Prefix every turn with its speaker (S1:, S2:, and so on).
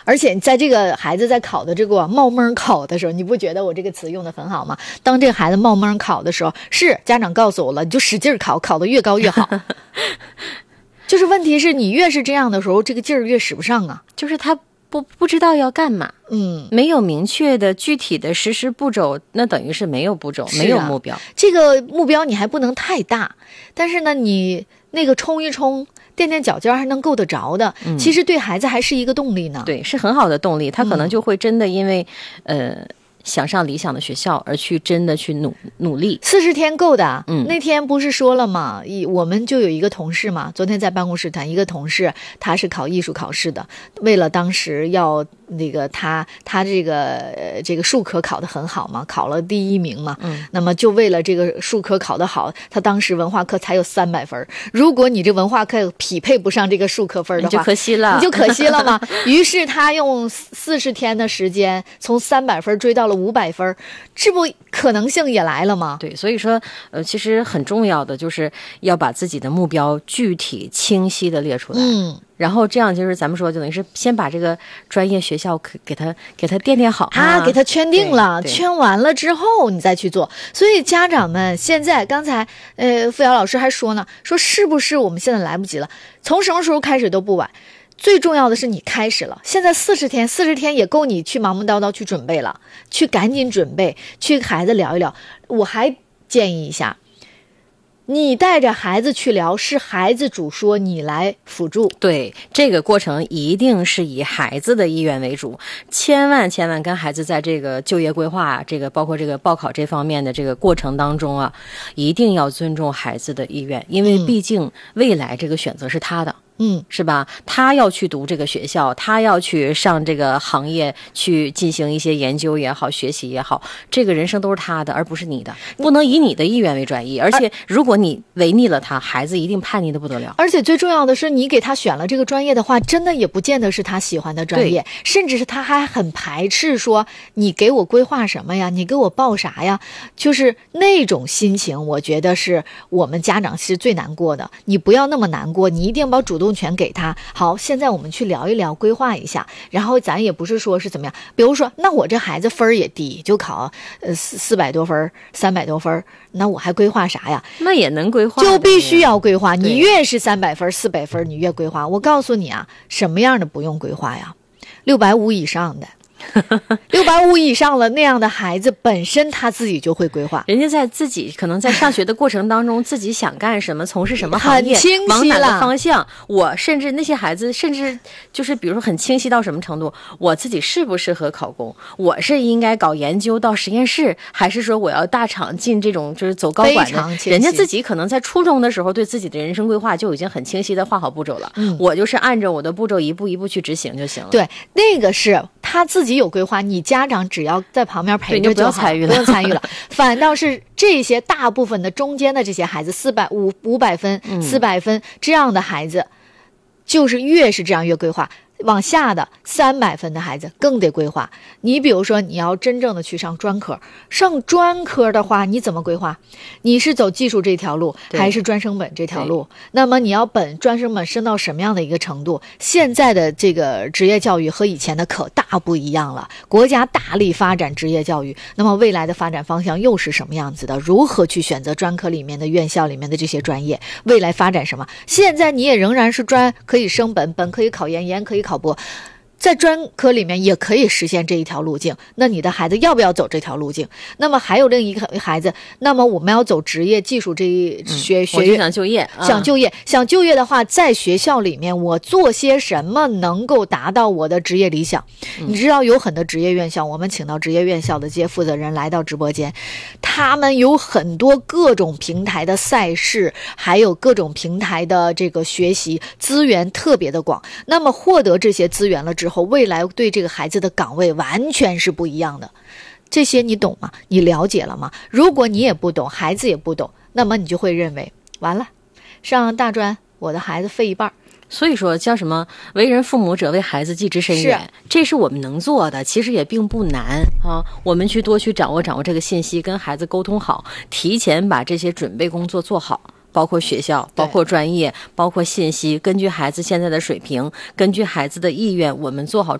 S1: 而且在这个孩子在考的这个冒蒙考的时候，你不觉得我这个词用的很好吗？当这个孩子冒蒙考的时候，是家长告诉我了，你就使劲考，考得越高越好。就是问题是你越是这样的时候，这个劲儿越使不上啊。
S2: 就是他不知道要干嘛，没有明确的具体的实施步骤，那等于是没有步骤，没有目标。
S1: 这个目标你还不能太大，但是呢，你那个冲一冲，垫垫脚尖还能够得着的，其实对孩子还是一个动力呢。
S2: 对，是很好的动力。他可能就会真的因为想上理想的学校而去真的去努力。
S1: 40天够的。那天不是说了吗？我们就有一个同事嘛，昨天在办公室谈，一个同事他是考艺术考试的，为了当时要那个他这个术科考得很好嘛，考了第1名嘛。那么就为了这个术科考得好，他当时文化课才有300分。如果你这文化课匹配不上这个术科分的话，
S2: 你就可惜了，
S1: 嘛。于是他用40天的时间，从300分追到了500分，这不可能性也来了吗？
S2: 对，所以说其实很重要的就是要把自己的目标具体清晰的列出来。然后这样就是咱们说，就等于是先把这个专业学校给他垫好
S1: 给他圈定了，圈完了之后你再去做。所以家长们现在刚才付瑶老师还说呢，说是不是我们现在来不及了？从什么时候开始都不晚。最重要的是你开始了，现在40天也够你去忙忙叨叨去准备了，去赶紧准备，去跟孩子聊一聊。我还建议一下，你带着孩子去聊，是孩子主说，你来辅助。
S2: 对，这个过程一定是以孩子的意愿为主，千万跟孩子在这个就业规划，这个包括这个报考这方面的这个过程当中啊，一定要尊重孩子的意愿，因为毕竟未来这个选择是他的。是吧？他要去读这个学校，他要去上这个行业去进行一些研究也好，学习也好，这个人生都是他的，而不是你的，不能以你的意愿为转移。而且如果你违逆了他，孩子一定叛逆的不得了。
S1: 而且最重要的是，你给他选了这个专业的话，真的也不见得是他喜欢的专业，甚至是他还很排斥说你给我规划什么呀，你给我报啥呀，就是那种心情，我觉得是我们家长是最难过的。你不要那么难过，你一定把主动权给他。好，现在我们去聊一聊，规划一下，然后咱也不是说是怎么样，比如说那我这孩子分也低，就考400多分300多分，那我还规划啥呀？
S2: 那也能规划，
S1: 就必须要规划。你越是300分400分你越规划。我告诉你啊，什么样的不用规划呀？650以上的650以上了，那样的孩子本身他自己就会规划，
S2: 人家在自己可能在上学的过程当中，自己想干什么，从事什么行业，
S1: 很清晰
S2: 往哪个方向。我甚至那些孩子，甚至就是比如说很清晰到什么程度，我自己适不适合考公，我是应该搞研究到实验室，还是说我要大厂进这种就是走高管的。人家自己可能在初中的时候对自己的人生规划就已经很清晰的画好步骤了，我就是按照我的步骤一步一步去执行就行了。
S1: 对，那个是他自己有规划，你家长只要在旁边陪着就好，不用参与了。反倒是这些大部分的中间的这些孩子，500分、400分这样的孩子，就是越是这样越规划。往下的300分的孩子更得规划。你比如说你要真正的去上专科，上专科的话你怎么规划？你是走技术这条路还是专升本这条路？那么你要专升本升到什么样的一个程度？现在的这个职业教育和以前的可大不一样了，国家大力发展职业教育，那么未来的发展方向又是什么样子的？如何去选择专科里面的院校里面的这些专业？未来发展什么？现在你也仍然是专可以升本，本可以考研，研可以考博，在专科里面也可以实现这一条路径。那你的孩子要不要走这条路径？那么还有另一个孩子，那么我们要走职业技术这一学院，
S2: 想就业，
S1: 想就业的话，在学校里面我做些什么能够达到我的职业理想？你知道有很多职业院校，我们请到职业院校的这些负责人来到直播间，他们有很多各种平台的赛事，还有各种平台的这个学习资源特别的广。那么获得这些资源了之后，未来对这个孩子的岗位完全是不一样的。这些你懂吗？你了解了吗？如果你也不懂，孩子也不懂，那么你就会认为完了，上大专我的孩子废一半。
S2: 所以说叫什么为人父母者为孩子计之深远，这是我们能做的，其实也并不难啊。我们多去掌握这个信息，跟孩子沟通好，提前把这些准备工作做好，包括学校，包括专业，包括信息，根据孩子现在的水平，根据孩子的意愿，我们做好